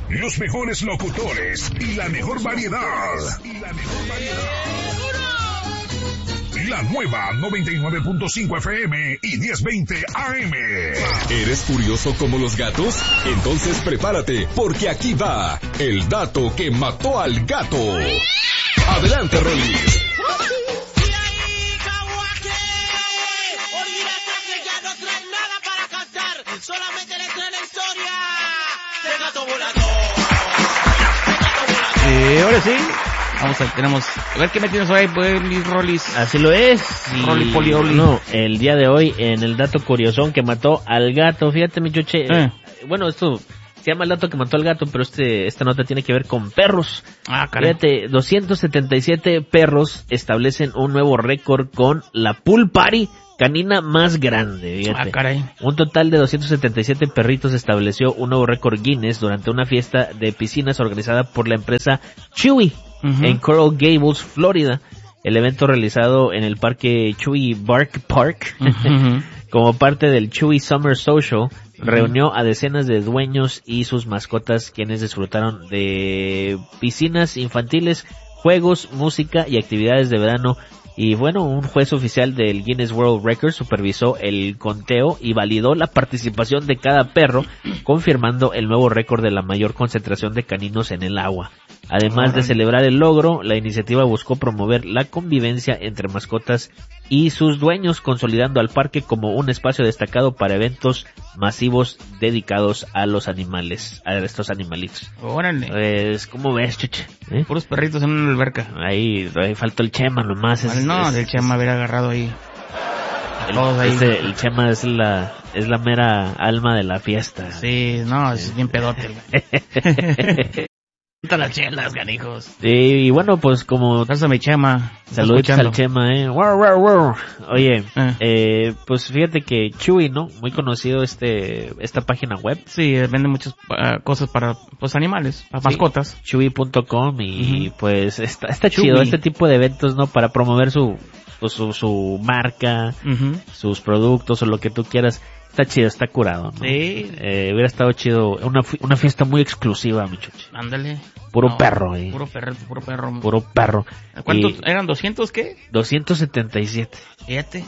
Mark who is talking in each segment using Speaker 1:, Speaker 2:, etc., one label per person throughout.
Speaker 1: los mejores locutores y la mejor variedad. La nueva 99.5 FM y 1020 AM.
Speaker 2: ¿Eres curioso como los gatos? Entonces prepárate, porque aquí va el dato que mató al gato. Adelante, Rolis.
Speaker 3: Solamente le trae la historia del gato volador.
Speaker 4: Ahora sí, tenemos, a ver qué me tienes hoy, pues, mis Rolis.
Speaker 5: Así lo es.
Speaker 4: Rolly Polioli.
Speaker 5: No, el día de hoy, en el dato curiosón que mató al gato, fíjate, mi choche, bueno, esto se llama el dato que mató al gato, pero esta nota tiene que ver con perros.
Speaker 4: Ah, caray.
Speaker 5: Fíjate, 277 perros establecen un nuevo récord con la pool party canina más grande, fíjate.
Speaker 4: Ah, caray.
Speaker 5: Un total de 277 perritos estableció un nuevo récord Guinness durante una fiesta de piscinas organizada por la empresa Chewy en Coral Gables, Florida. El evento realizado en el parque Chewy Bark Park como parte del Chewy Summer Social reunió a decenas de dueños y sus mascotas, quienes disfrutaron de piscinas infantiles, juegos, música y actividades de verano. Y bueno, un juez oficial del Guinness World Records supervisó el conteo y validó la participación de cada perro, confirmando el nuevo récord de la mayor concentración de caninos en el agua. Además de celebrar el logro, la iniciativa buscó promover la convivencia entre mascotas y sus dueños, consolidando al parque como un espacio destacado para eventos masivos dedicados a los animales, a estos animalitos.
Speaker 4: Órale.
Speaker 5: Pues, ¿cómo ves, chuche?
Speaker 4: Puros perritos en una alberca.
Speaker 5: Ahí faltó el Chema nomás.
Speaker 4: El Chema hubiera agarrado ahí.
Speaker 5: El Chema es la mera alma de la fiesta.
Speaker 4: Sí, no, es bien pedote. Las chelas, ganijos.
Speaker 5: Sí, y bueno, pues como...
Speaker 4: Pásame, Chema.
Speaker 5: Saludos al Chema, Oye, pues fíjate que Chewy, ¿no? Muy conocido esta página web.
Speaker 4: Sí, vende muchas cosas para, pues, animales, para mascotas.
Speaker 5: Chewy.com y pues está chido este tipo de eventos, ¿no? Para promover su marca, sus productos o lo que tú quieras. Está chido, está curado, ¿no?
Speaker 4: Sí.
Speaker 5: Hubiera estado chido, una fiesta muy exclusiva, mi chuchi.
Speaker 4: Ándale.
Speaker 5: Puro perro, ahí.
Speaker 4: Puro perro.
Speaker 5: Puro perro.
Speaker 4: ¿Cuántos eran? ¿200 qué?
Speaker 5: 277.
Speaker 4: Fíjate.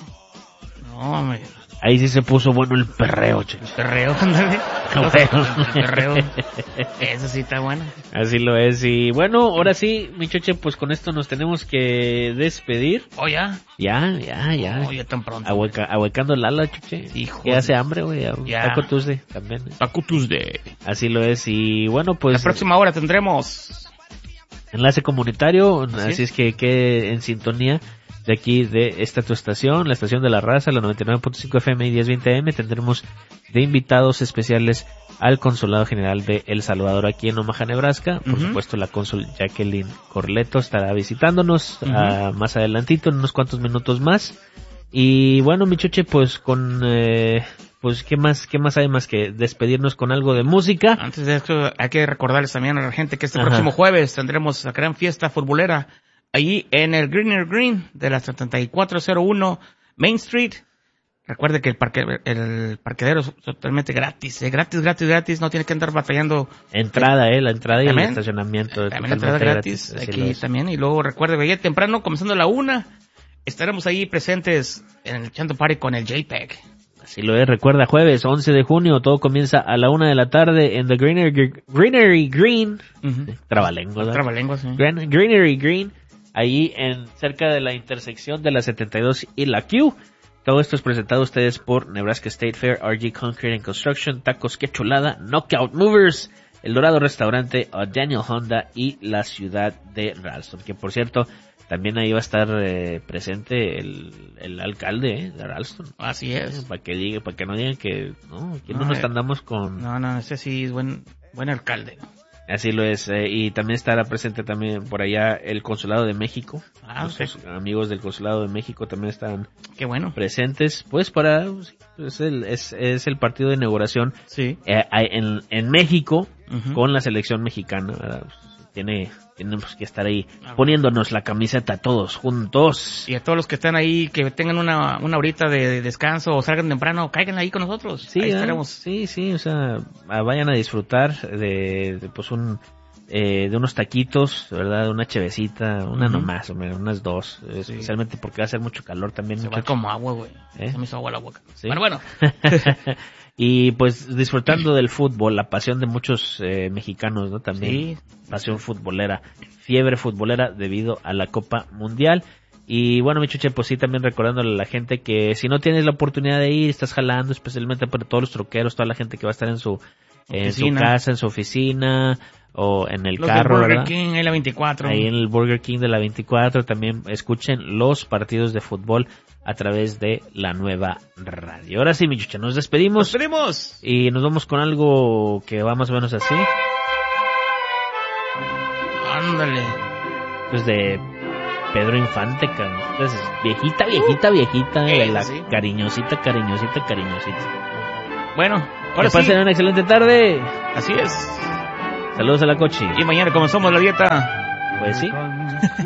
Speaker 4: No, me...
Speaker 5: Ahí sí se puso bueno el perreo, chuchi.
Speaker 4: El perreo, ándale. El perreo. Eso sí está bueno.
Speaker 5: Así lo es. Y bueno, ahora sí, mi choche, pues con esto nos tenemos que despedir.
Speaker 4: Oh, ya.
Speaker 5: Ya.
Speaker 4: Oh, ya tan pronto.
Speaker 5: Ahuecando el ala, chuche.
Speaker 4: Hijo.
Speaker 5: Que hace hambre, güey.
Speaker 4: Ya.
Speaker 5: Taco Tuesday también.
Speaker 4: Taco Tuesday.
Speaker 5: Así lo es. Y bueno, pues...
Speaker 4: La próxima hora tendremos...
Speaker 5: enlace comunitario.
Speaker 4: ¿Sí?
Speaker 5: Así es que quede en sintonía de aquí, de esta tu estación, la estación de la raza, la 99.5 FM y 1020 AM. Tendremos de invitados especiales al Consulado General de El Salvador aquí en Omaha, Nebraska. Por supuesto, la cónsul Jacqueline Corleto estará visitándonos más adelantito, en unos cuantos minutos más. Y bueno, mi choche, pues con... pues ¿qué más hay más que despedirnos con algo de música?
Speaker 4: Antes de esto, hay que recordarles también a la gente que este próximo jueves tendremos la gran fiesta futbolera allí en el Greener Green de la 7401 Main Street. Recuerde que el parquedero es totalmente gratis, gratis, no tiene que andar batallando.
Speaker 5: La entrada y el estacionamiento.
Speaker 4: También la entrada gratis, aquí también. Y luego recuerde, veía temprano, comenzando a la 1, estaremos ahí presentes en el Chanto Party con el JPEG.
Speaker 5: Así lo es, recuerda, jueves 11 de junio, todo comienza a la 1 de la tarde en The Greenery Green.
Speaker 4: Trabalenguas, sí.
Speaker 5: Greenery Green, ahí cerca de la intersección de la 72 y la Q. Todo esto es presentado a ustedes por Nebraska State Fair, RG Concrete and Construction, Tacos Que Chulada, Knockout Movers, El Dorado Restaurante, Daniel Honda y la ciudad de Ralston, que por cierto, también ahí va a estar presente el alcalde de Ralston.
Speaker 4: Así es.
Speaker 5: Para que no digan que no, aquí no nos andamos con...
Speaker 4: No, ese sí es buen alcalde.
Speaker 5: Así lo es, y también estará presente también por allá el Consulado de México. Nuestros amigos del Consulado de México también están presentes, pues es el partido de inauguración en México con la selección mexicana, ¿verdad? tenemos que estar ahí poniéndonos la camiseta todos juntos.
Speaker 4: Y a todos los que están ahí, que tengan una horita de descanso o salgan temprano, caigan ahí con nosotros.
Speaker 5: Sí,
Speaker 4: ahí estaremos.
Speaker 5: Sí, o sea, vayan a disfrutar de unos taquitos, ¿verdad? Una chevecita, una nomás, hombre, unas dos, especialmente porque va a hacer mucho calor también.
Speaker 4: Se va como agua, güey. Se me hizo agua la boca.
Speaker 5: ¿Sí?
Speaker 4: Bueno.
Speaker 5: Y pues disfrutando del fútbol, la pasión de muchos mexicanos, ¿no? También pasión futbolera, fiebre futbolera debido a la Copa Mundial. Y bueno, mi Chuche, pues sí, también recordándole a la gente que si no tienes la oportunidad de ir, estás jalando, especialmente para todos los troqueros, toda la gente que va a estar en su casa, en su oficina o en el carro,
Speaker 4: Burger
Speaker 5: ¿verdad?
Speaker 4: King, en la 24.
Speaker 5: Ahí en el Burger King de la 24 también escuchen los partidos de fútbol a través de la nueva radio. Ahora sí, mi Chucha, nos despedimos. Y nos vamos con algo que va más o menos así.
Speaker 4: Ándale.
Speaker 5: Pues de Pedro Infante, cabrón. Entonces, viejita, la
Speaker 4: sí.
Speaker 5: cariñosita.
Speaker 4: Bueno,
Speaker 5: Que
Speaker 4: ahora sí.
Speaker 5: pasen una excelente tarde.
Speaker 4: Así es.
Speaker 5: Saludos a la Cochi.
Speaker 4: Y mañana comenzamos la dieta.
Speaker 5: Pues sí.